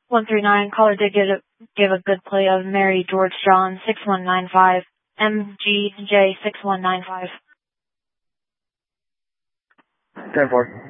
139, caller did give a good play of Mary George John 6195, MGJ 6195. 10-4.